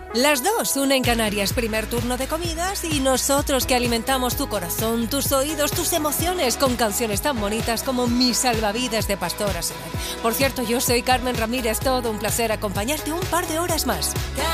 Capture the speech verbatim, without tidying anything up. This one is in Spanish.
Las dos, una en Canarias, primer turno de comidas, y nosotros que alimentamos tu corazón, tus oídos, tus emociones con canciones tan bonitas como Mi Salvavidas de Pastora Soler. Por cierto, yo soy Carmen Ramírez, todo un placer acompañarte un par de horas más.